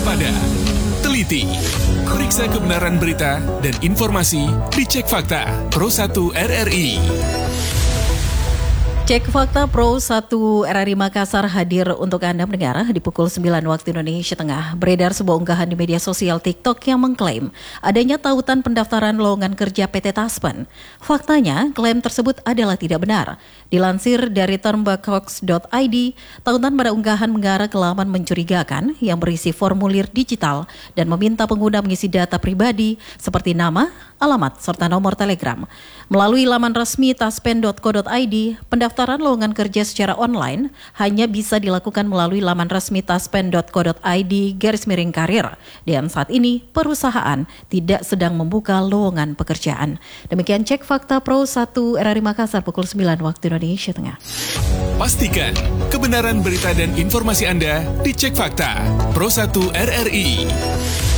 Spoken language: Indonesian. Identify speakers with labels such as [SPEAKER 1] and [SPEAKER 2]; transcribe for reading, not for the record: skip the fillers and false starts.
[SPEAKER 1] waspada, teliti, periksa kebenaran berita dan informasi di Cek Fakta Pro 1 RRI.
[SPEAKER 2] Cek Fakta Pro 1 RRI Makassar hadir untuk Anda mendengar di pukul 9 waktu Indonesia Tengah. Beredar sebuah unggahan di media sosial TikTok yang mengklaim adanya tautan pendaftaran lowongan kerja PT Taspen. Faktanya, klaim tersebut adalah tidak benar. Dilansir dari turnbackhoax.id, tautan pada unggahan mengarah ke laman mencurigakan yang berisi formulir digital dan meminta pengguna mengisi data pribadi seperti nama, alamat, serta nomor telegram. Melalui laman resmi taspen.co.id, pendaftaran lowongan kerja secara online hanya bisa dilakukan melalui laman resmi taspen.co.id/karir. Dan saat ini, perusahaan tidak sedang membuka lowongan pekerjaan. Demikian Cek Fakta Pro 1 RRI Makassar pukul 9 waktu Indonesia Tengah.
[SPEAKER 1] Pastikan kebenaran berita dan informasi Anda di Cek Fakta Pro 1 RRI.